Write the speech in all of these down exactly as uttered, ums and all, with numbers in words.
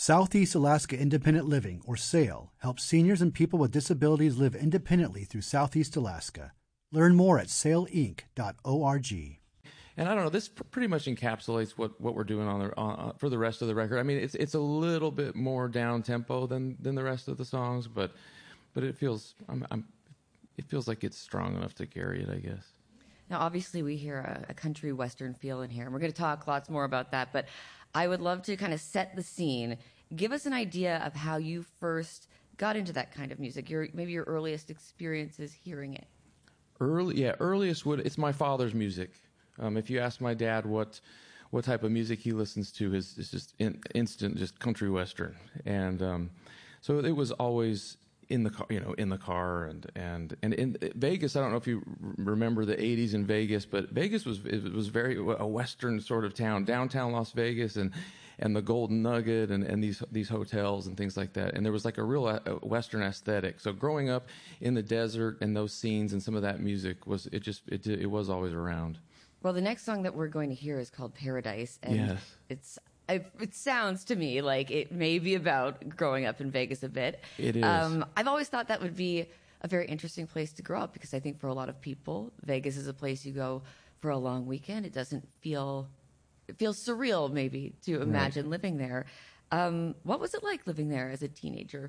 Southeast Alaska Independent Living, or SAIL, helps seniors and people with disabilities live independently through Southeast Alaska. Learn more at sail inc dot org. And I don't know, this pr- pretty much encapsulates what, what we're doing on the uh, for the rest of the record. I mean, it's it's a little bit more down tempo than, than the rest of the songs, but but it feels I'm, I'm it feels like it's strong enough to carry it, I guess. Now, obviously, we hear a, a country western feel in here, and we're going to talk lots more about that. But I would love to kind of set the scene. Give us an idea of how you first got into that kind of music. Your maybe your earliest experiences hearing it. Early, yeah, earliest would it's my father's music. Um, if you ask my dad what what type of music he listens to, is is just in, instant, just country western, and um, so it was always in the car, you know, in the car, and and and in Vegas. I don't know if you remember the eighties in Vegas, but Vegas was it was very a western sort of town, downtown Las Vegas, and and the Golden Nugget, and, and these these hotels and things like that. And there was like a real uh, western aesthetic. So growing up in the desert and those scenes and some of that music was it just it it was always around. Well, the next song that we're going to hear is called Paradise, and yes. it's it, it sounds to me like it may be about growing up in Vegas a bit. It is. Um, I've always thought that would be a very interesting place to grow up, because I think for a lot of people, Vegas is a place you go for a long weekend. It doesn't feel it feels surreal maybe to imagine right. living there. Um, what was it like living there as a teenager?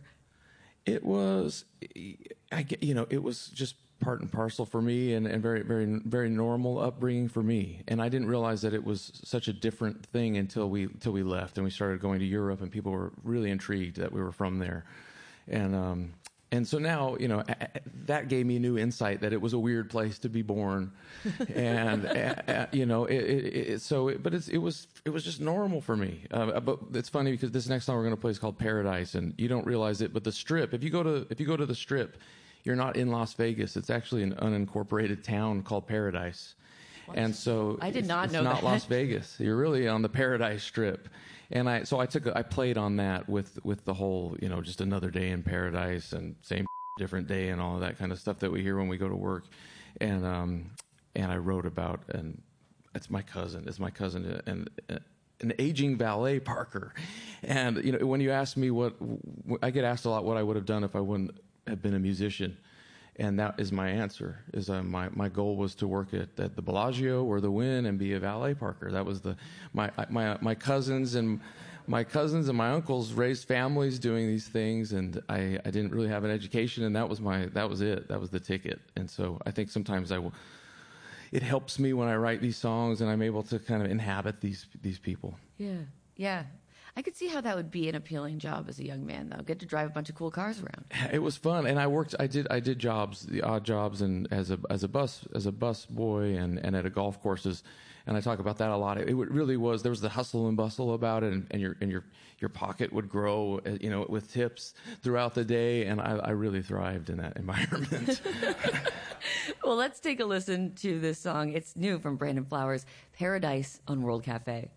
It was, I get, you know, it was just part and parcel for me, and, and very, very, very normal upbringing for me. And I didn't realize that it was such a different thing until we, until we left and we started going to Europe, and people were really intrigued that we were from there. And, um, and so now, you know, a, a, that gave me new insight that it was a weird place to be born. And, a, a, you know, it, it, it, so, it, but it's, it was, it was just normal for me. Uh, but it's funny because this next song we're going to play is called Paradise, and you don't realize it, but the Strip, if you go to, if you go to the Strip, you're not in Las Vegas. It's actually an unincorporated town called Paradise. What? And so I did it's, not it's know not that. Las Vegas. You're really on the Paradise Strip. And I, so I took, a, I played on that with, with the whole, you know, just another day in paradise and same different day and all of that kind of stuff that we hear when we go to work. And, um, and I wrote about, and it's my cousin, it's my cousin, and, and an aging valet parker. And, you know, when you ask me what, I get asked a lot what I would have done if I wouldn't have been a musician. And that is my answer. Is uh, my my goal was to work at, at the Bellagio or the Wynn and be a valet parker. That was the my my my cousins and my cousins and my uncles raised families doing these things, and I, I didn't really have an education, and that was my that was it. That was the ticket. And so I think sometimes I will. It helps me when I write these songs, and I'm able to kind of inhabit these these people. Yeah, yeah. I could see how that would be an appealing job as a young man, though. Get to drive a bunch of cool cars around. It was fun, and I worked. I did. I did jobs, the odd jobs, and as a as a bus as a bus boy, and, and at a golf courses, and I talk about that a lot. It, it really was. There was the hustle and bustle about it, and, and your and your your pocket would grow, you know, with tips throughout the day, and I, I really thrived in that environment. Well, let's take a listen to this song. It's new from Brandon Flowers, "Paradise" on World Cafe.